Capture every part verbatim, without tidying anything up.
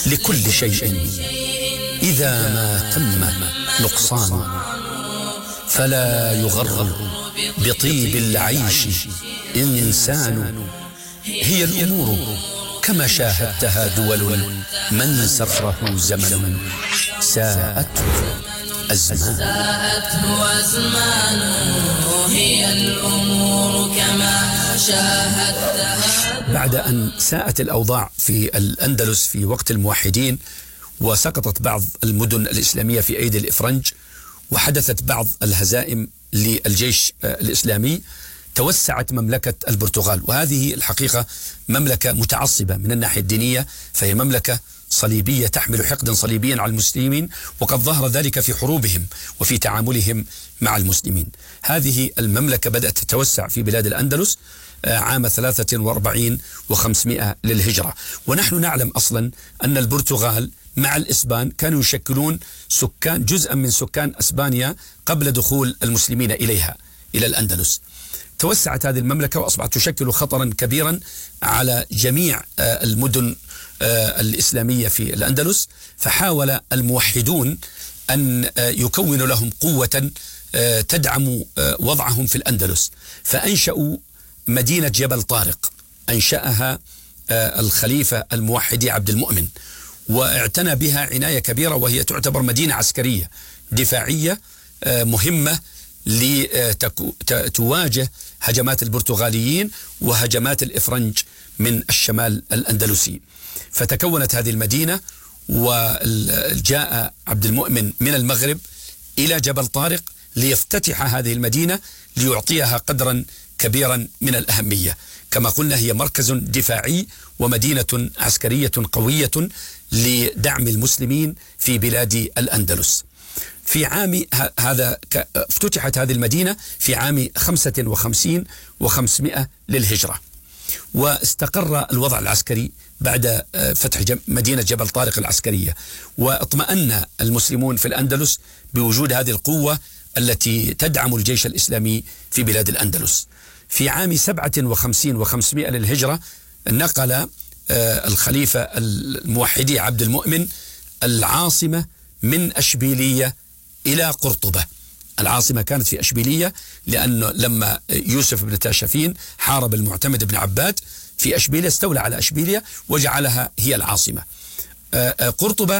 لكل شيء إذا ما تم نقصان، فلا يغر بطيب العيش إنسان. هي الأمور كما شاهدتها دول من سره زمن ساءته أزمان. هي الأمور كما شاهدتها. بعد أن ساءت الأوضاع في الأندلس في وقت الموحدين، وسقطت بعض المدن الإسلامية في أيدي الإفرنج، وحدثت بعض الهزائم للجيش الإسلامي، توسعت مملكة البرتغال. وهذه الحقيقة مملكة متعصبة من الناحية الدينية، فهي مملكة صليبية تحمل حقدا صليبيا على المسلمين، وقد ظهر ذلك في حروبهم وفي تعاملهم مع المسلمين. هذه المملكة بدأت تتوسع في بلاد الأندلس عام ثلاثة وأربعين وخمسمائة للهجرة. ونحن نعلم أصلا أن البرتغال مع الإسبان كانوا يشكلون سكان جزءا من سكان أسبانيا قبل دخول المسلمين إليها إلى الأندلس. توسعت هذه المملكة وأصبحت تشكل خطرا كبيرا على جميع المدن الإسلامية في الأندلس، فحاول الموحدون أن يكونوا لهم قوة تدعم وضعهم في الأندلس، فأنشأوا مدينة جبل طارق، أنشأها الخليفة الموحدي عبد المؤمن، واعتنى بها عناية كبيرة، وهي تعتبر مدينة عسكرية دفاعية مهمة لتواجه هجمات البرتغاليين وهجمات الإفرنج من الشمال الأندلسي. فتكونت هذه المدينة، وجاء عبد المؤمن من المغرب إلى جبل طارق ليفتتح هذه المدينة ليعطيها قدرا كبيرا من الأهمية. كما قلنا هي مركز دفاعي ومدينة عسكرية قوية لدعم المسلمين في بلاد الأندلس. في عام هذا افتتحت هذه المدينة في عام خمسة وخمسين وخمسمائة للهجرة، واستقر الوضع العسكري بعد فتح مدينة جبل طارق العسكرية، واطمأن المسلمون في الأندلس بوجود هذه القوة التي تدعم الجيش الإسلامي في بلاد الأندلس. في عام سبعة وخمسين وخمسمائة للهجرة نقل الخليفة الموحدي عبد المؤمن العاصمة من أشبيلية إلى قرطبة. العاصمة كانت في أشبيلية، لأنه لما يوسف بن تاشفين حارب المعتمد بن عباد في أشبيلية استولى على أشبيلية وجعلها هي العاصمة. قرطبة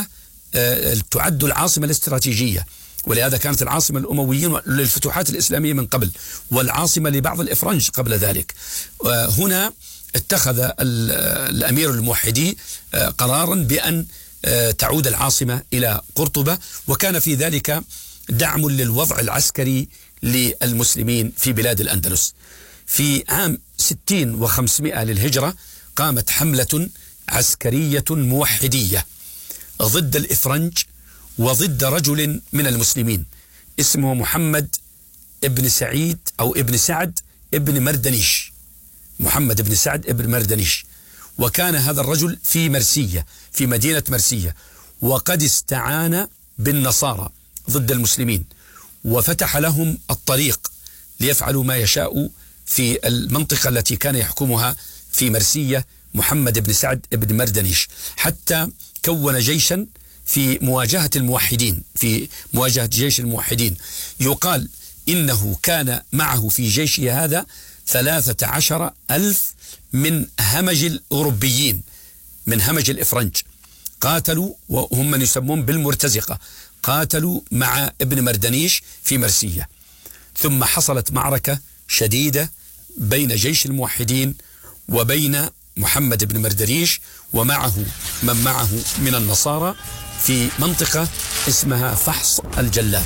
تعد العاصمة الاستراتيجية، ولهذا كانت العاصمة الأمويين للفتوحات الإسلامية من قبل، والعاصمة لبعض الإفرنج قبل ذلك. هنا اتخذ الأمير الموحدي قرارا بأن تعود العاصمة إلى قرطبة، وكان في ذلك دعم للوضع العسكري للمسلمين في بلاد الأندلس. في عام ستين وخمسمائة للهجرة قامت حملة عسكرية موحدية ضد الإفرنج وضد رجل من المسلمين اسمه محمد ابن سعيد أو ابن سعد ابن مردنيش. محمد ابن سعد ابن مردنيش، وكان هذا الرجل في مرسية، في مدينة مرسية، وقد استعان بالنصارى ضد المسلمين، وفتح لهم الطريق ليفعلوا ما يشاء في المنطقة التي كان يحكمها في مرسية محمد بن سعد بن مردنيش، حتى كون جيشا في مواجهة الموحدين، في مواجهة جيش الموحدين. يقال إنه كان معه في جيشه هذا ثلاثة عشر ألف من همج الأوروبيين، من همج الإفرنج، قاتلوا وهم من يسمون بالمرتزقة، قاتلوا مع ابن مردنيش في مرسية. ثم حصلت معركة شديدة بين جيش الموحدين وبين محمد بن مردنيش ومعه من معه من النصارى في منطقة اسمها فحص الجلاب،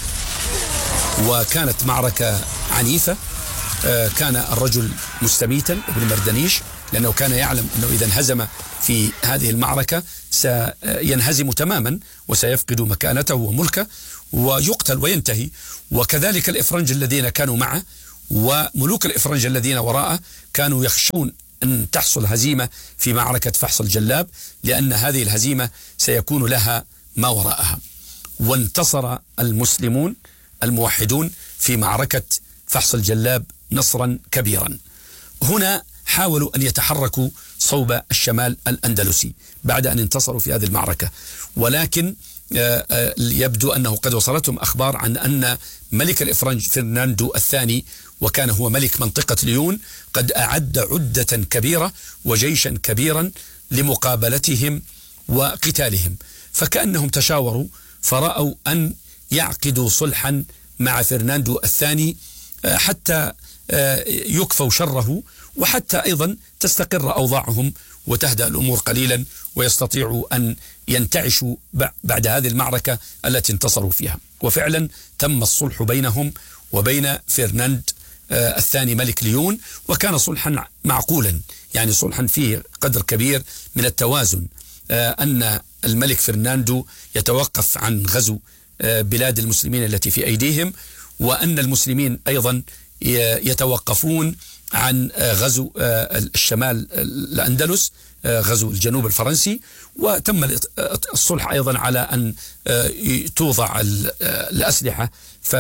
وكانت معركة عنيفة. كان الرجل مستميتا ابن مردنيش، لأنه كان يعلم أنه إذا انهزم في هذه المعركة سينهزم تماما وسيفقد مكانته وملكه ويقتل وينتهي. وكذلك الإفرنج الذين كانوا معه وملوك الإفرنج الذين وراءه كانوا يخشون أن تحصل هزيمة في معركة فحص الجلاب، لأن هذه الهزيمة سيكون لها ما وراءها. وانتصر المسلمون الموحدون في معركة فحص الجلاب نصرا كبيرا. هنا حاولوا أن يتحركوا صوب الشمال الأندلسي بعد أن انتصروا في هذه المعركة، ولكن يبدو أنه قد وصلتهم أخبار عن أن ملك الإفرنج فرناندو الثاني، وكان هو ملك منطقة ليون، قد أعد عدة كبيرة وجيشا كبيرا لمقابلتهم وقتالهم. فكأنهم تشاوروا فرأوا أن يعقدوا صلحا مع فرناندو الثاني حتى يكفوا شره، وحتى أيضا تستقر أوضاعهم وتهدأ الأمور قليلا ويستطيعوا أن ينتعشوا بعد هذه المعركة التي انتصروا فيها. وفعلا تم الصلح بينهم وبين فرناند الثاني ملك ليون، وكان صلحا معقولا، يعني صلحا فيه قدر كبير من التوازن، أن الملك فرناندو يتوقف عن غزو بلاد المسلمين التي في أيديهم، وأن المسلمين أيضا يتوقفون عن غزو الشمال الأندلس، غزو الجنوب الفرنسي. وتم الصلح أيضا على أن توضع الأسلحة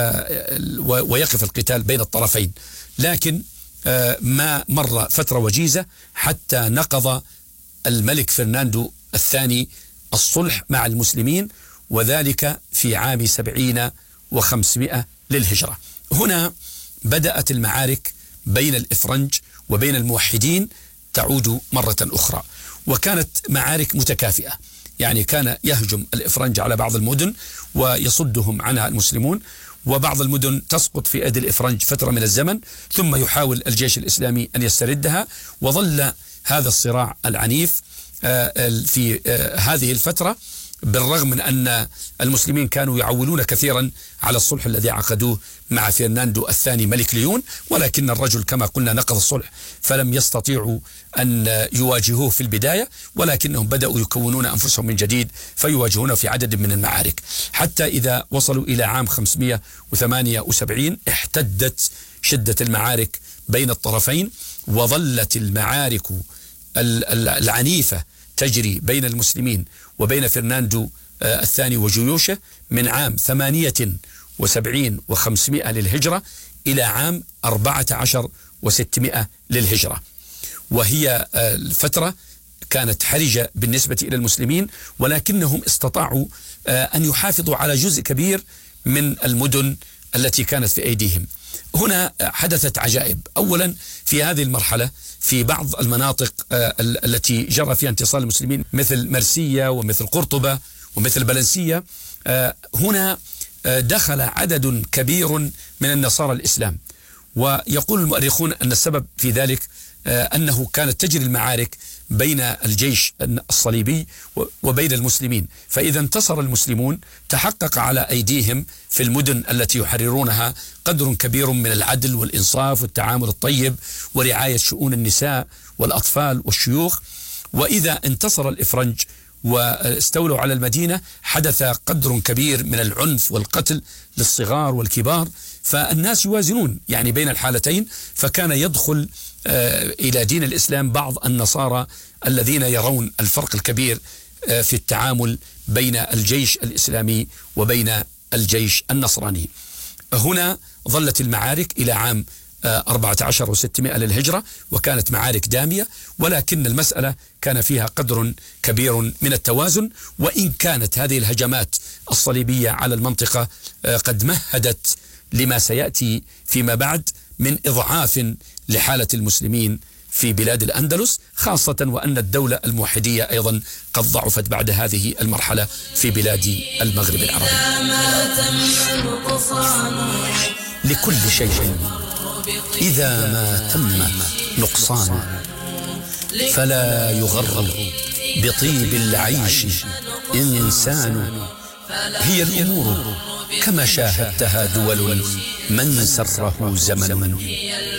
ويقف القتال بين الطرفين. لكن ما مر فترة وجيزة حتى نقض الملك فرناندو الثاني الصلح مع المسلمين، وذلك في عام سبعين وخمسمائة للهجرة. هنا بدأت المعارك بين الإفرنج وبين الموحدين تعود مرة أخرى، وكانت معارك متكافئة، يعني كان يهجم الإفرنج على بعض المدن ويصدهم عنها المسلمون، وبعض المدن تسقط في أيدي الإفرنج فترة من الزمن، ثم يحاول الجيش الإسلامي أن يستردها. وظل هذا الصراع العنيف في هذه الفترة، بالرغم من أن المسلمين كانوا يعولون كثيرا على الصلح الذي عقدوه مع فرناندو الثاني ملك ليون، ولكن الرجل كما قلنا نقض الصلح فلم يستطيعوا أن يواجهوه في البداية، ولكنهم بدأوا يكونون أنفسهم من جديد فيواجهونه في عدد من المعارك، حتى إذا وصلوا إلى عام خمسمائة وثمانية وسبعين احتدت شدة المعارك بين الطرفين، وظلت المعارك العنيفة تجري بين المسلمين وبين فرناندو الثاني وجيوشه من عام ثمانية وسبعين وخمسمائة للهجرة إلى عام أربعة عشر وستمائة للهجرة. وهي الفترة كانت حرجة بالنسبة إلى المسلمين، ولكنهم استطاعوا أن يحافظوا على جزء كبير من المدن التي كانت في أيديهم. هنا حدثت عجائب. أولا في هذه المرحلة في بعض المناطق التي جرى فيها انتصار المسلمين مثل مرسية ومثل قرطبة ومثل بلنسية، هنا دخل عدد كبير من النصارى الإسلام، ويقول المؤرخون أن السبب في ذلك أنه كانت تجري المعارك بين الجيش الصليبي وبين المسلمين، فإذا انتصر المسلمون تحقق على أيديهم في المدن التي يحررونها قدر كبير من العدل والإنصاف والتعامل الطيب ورعاية شؤون النساء والأطفال والشيوخ. وإذا انتصر الإفرنج واستولوا على المدينة حدث قدر كبير من العنف والقتل للصغار والكبار، فالناس يوازنون يعني بين الحالتين، فكان يدخل إلى دين الإسلام بعض النصارى الذين يرون الفرق الكبير في التعامل بين الجيش الإسلامي وبين الجيش النصراني. هنا ظلت المعارك إلى عام أربعة عشر وستمائة للهجرة، وكانت معارك دامية، ولكن المسألة كان فيها قدر كبير من التوازن، وإن كانت هذه الهجمات الصليبية على المنطقة قد مهدت لما سيأتي فيما بعد من إضعاف لحالة المسلمين في بلاد الأندلس، خاصة وأن الدولة الموحدية أيضا قد ضعفت بعد هذه المرحلة في بلاد المغرب العربي. لكل شيء إذا ما تم نقصان، فلا يغر بطيب العيش إنسان. هي الأمور كما شاهدتها دول من سره زمن،